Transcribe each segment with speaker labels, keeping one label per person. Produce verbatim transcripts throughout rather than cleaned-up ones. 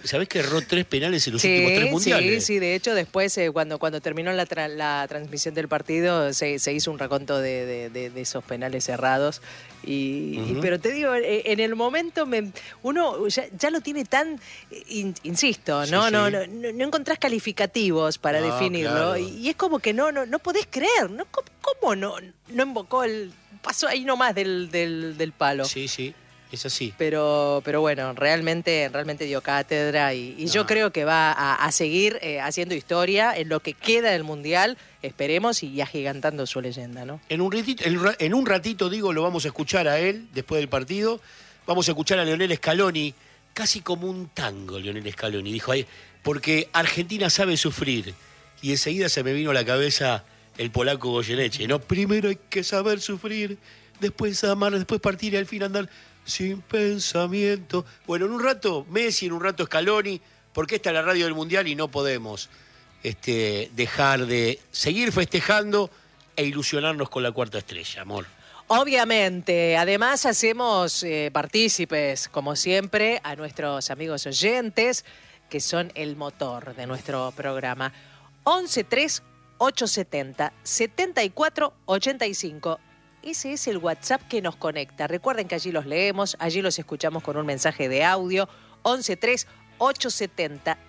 Speaker 1: ¿sabés que erró tres penales en los
Speaker 2: Sí,
Speaker 1: últimos tres mundiales?
Speaker 2: Sí, sí, de hecho después eh, cuando, cuando terminó la, tra la transmisión del partido se, se hizo un raconto de, de, de, de esos penales errados. Y,
Speaker 1: Uh-huh.
Speaker 2: y, pero te digo, en el momento me, uno ya, ya lo tiene tan, in, insisto,
Speaker 1: Sí,
Speaker 2: ¿no?
Speaker 1: sí.
Speaker 2: No, no, no, no encontrás calificativos para
Speaker 1: No,
Speaker 2: definirlo.
Speaker 1: claro.
Speaker 2: Y, y es como que no, no, no podés creer, ¿no? ¿Cómo, cómo no, no invocó el... pasó ahí nomás del, del, del palo?
Speaker 1: Sí, sí, es así.
Speaker 2: Pero, pero bueno, realmente, realmente dio cátedra y, y
Speaker 1: No.
Speaker 2: yo creo que va a, a seguir eh, haciendo historia en lo que queda del Mundial, esperemos, y agigantando su leyenda, ¿no?
Speaker 1: En un ratito, en un ratito, digo, lo vamos a escuchar a él después del partido. Vamos a escuchar a Lionel Scaloni, casi como un tango, Lionel Scaloni. Dijo ahí, porque Argentina sabe sufrir. Y enseguida se me vino a la cabeza el polaco Goyeneche, ¿no? Primero hay que saber sufrir, después amar, después partir y al fin andar sin pensamiento. Bueno, en un rato Messi, en un rato Scaloni, porque esta es la radio del Mundial y no podemos este, dejar de seguir festejando e ilusionarnos con la cuarta estrella, amor.
Speaker 2: Obviamente, además hacemos eh, partícipes, como siempre, a nuestros amigos oyentes, que son el motor de nuestro programa. once tres ocho setenta setenta y cuatro ochenta y cinco. Ese es el WhatsApp que nos conecta. Recuerden que allí los leemos, allí los escuchamos con un mensaje de audio. once tres ocho setenta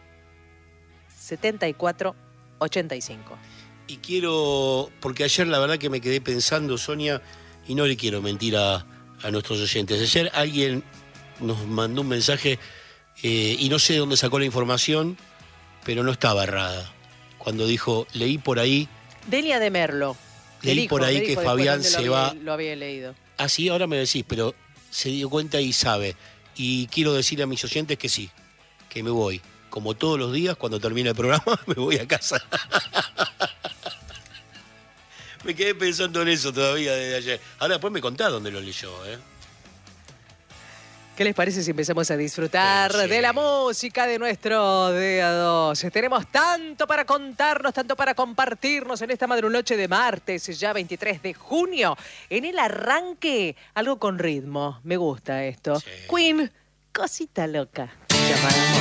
Speaker 2: setenta y cuatro ochenta y cinco.
Speaker 1: Y quiero, porque ayer la verdad que me quedé pensando, Sonia, y no le quiero mentir a, a nuestros oyentes. Ayer alguien nos mandó un mensaje eh, y no sé de dónde sacó la información, pero no estaba errada. Cuando dijo, leí por ahí...
Speaker 2: Delia de Merlo.
Speaker 1: Leí
Speaker 2: dijo,
Speaker 1: por ahí que
Speaker 2: dijo,
Speaker 1: Fabián se
Speaker 2: lo
Speaker 1: va...
Speaker 2: Había, lo había leído.
Speaker 1: Ah, sí, ahora me decís, pero se dio cuenta y sabe. Y quiero decirle a mis oyentes que sí, que me voy. Como todos los días, cuando termine el programa, me voy a casa. Me quedé pensando en eso todavía desde ayer. Ahora después me contá dónde lo leyó, ¿eh?
Speaker 2: ¿Qué les parece si empezamos a disfrutar
Speaker 1: Sí.
Speaker 2: de la música de nuestro día dos? Tenemos tanto para contarnos, tanto para compartirnos en esta madrunoche de martes, ya veintitrés de junio. En el arranque, algo con ritmo. Me gusta esto.
Speaker 1: Sí.
Speaker 2: Queen, cosita loca. Llamada